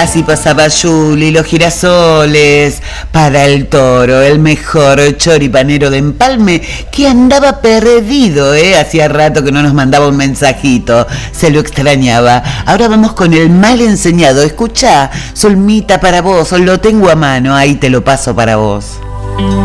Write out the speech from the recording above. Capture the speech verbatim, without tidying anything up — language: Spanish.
Así pasaba Juli, los girasoles para el Toro, el mejor choripanero de Empalme, que andaba perdido, ¿eh? Hacía rato que no nos mandaba un mensajito, se lo extrañaba. Ahora vamos con el mal enseñado. Escuchá, Solmita, para vos, lo tengo a mano, ahí te lo paso para vos.